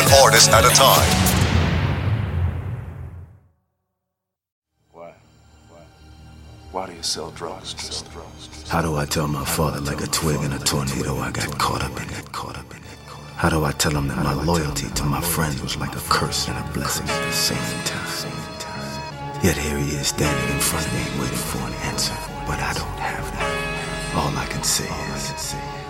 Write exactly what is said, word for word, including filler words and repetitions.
one artist at a time. Why? Why? Why do you sell drugs? How do I tell my father like a twig in a tornado I got caught up in it? How do I tell him that my loyalty to my friends was like a curse and a blessing at the same time? Yet here he is standing in front of me waiting for an answer, but I don't have that. All I can say is